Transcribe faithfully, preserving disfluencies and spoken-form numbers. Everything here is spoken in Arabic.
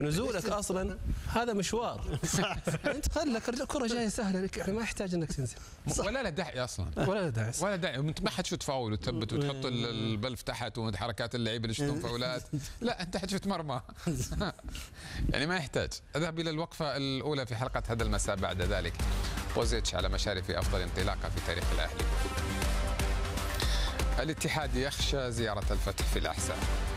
نزولك اصلا هذا مشوار. انت خلك الكره جايه سهله لك، يعني ما يحتاج انك تنزل ولا له داعي اصلا، ولا له داعي ولا داعي. انت ما حتشوت فاول وتثبت وتحط البلف تحت وحركات اللعيبه اللي يشوتون فاولات، لا انت حتشوت مرمى. يعني ما يحتاج. اذهب الى الوقفه الاولى في حلقه هذا المساء. بعد ذلك وزيتش على مشارف افضل انطلاقه في تاريخ الاهلي. الاتحاد يخشى زياره الفتح في الاحساء.